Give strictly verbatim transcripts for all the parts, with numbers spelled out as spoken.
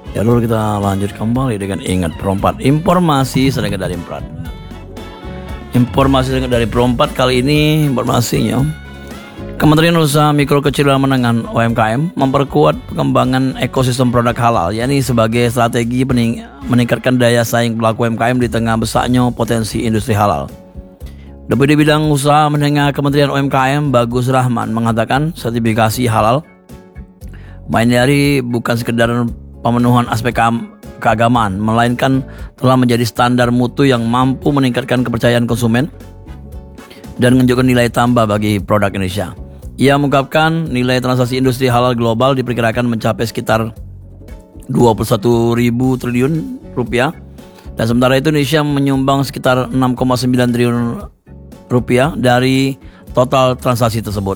Ya lalu kita lanjut kembali dengan ingat Pro empat. Informasi sedangkan dari Imprat. Informasi sedangkan dari Pro empat kali ini informasinya Kementerian Usaha Mikro Kecil dan Menengah U M K M memperkuat pengembangan ekosistem produk halal, yakni sebagai strategi pening- meningkatkan daya saing pelaku U M K M di tengah besarnya potensi industri halal. D P D Bidang Usaha Menengah Kementerian U M K M Bagus Rahman mengatakan sertifikasi halal binary bukan sekedar pemenuhan aspek keagamaan, melainkan telah menjadi standar mutu yang mampu meningkatkan kepercayaan konsumen dan menunjukkan nilai tambah bagi produk Indonesia. Ia mengungkapkan nilai transaksi industri halal global diperkirakan mencapai sekitar dua puluh satu ribu triliun rupiah, dan sementara itu Indonesia menyumbang sekitar enam koma sembilan triliun rupiah dari total transaksi tersebut.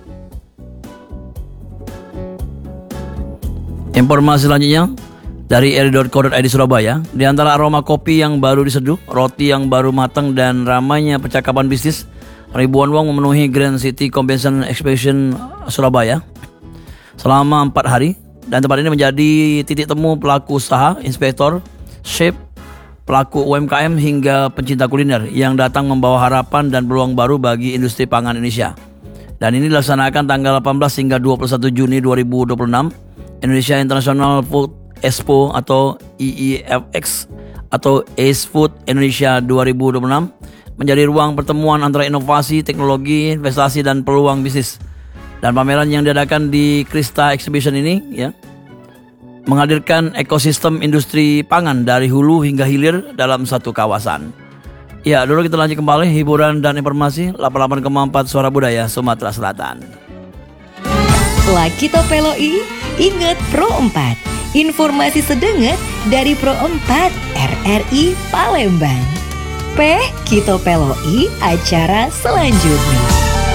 Informasi selanjutnya dari eri titik co titik id Surabaya, di antara aroma kopi yang baru diseduh, roti yang baru matang, dan ramainya percakapan bisnis, ribuan uang memenuhi Grand City Convention Exhibition Surabaya selama empat hari, dan tempat ini menjadi titik temu pelaku usaha, inspektor, chef, pelaku U M K M hingga pencinta kuliner yang datang membawa harapan dan peluang baru bagi industri pangan Indonesia. Dan ini dilaksanakan tanggal delapan belas hingga dua puluh satu Juni dua ribu dua puluh enam. Indonesia International Food Expo atau I I F X atau Ace Food Indonesia dua ribu dua puluh enam menjadi ruang pertemuan antara inovasi, teknologi, investasi, dan peluang bisnis. Dan pameran yang diadakan di Krista Exhibition ini ya menghadirkan ekosistem industri pangan dari hulu hingga hilir dalam satu kawasan. Ya, dulu kita lanjut kembali hiburan dan informasi delapan puluh delapan koma empat Suara Budaya Sumatera Selatan. Laki Topeloi, ingat Pro empat. Informasi sedenget dari Pro empat R R I Palembang. P Kito Peloi acara selanjutnya.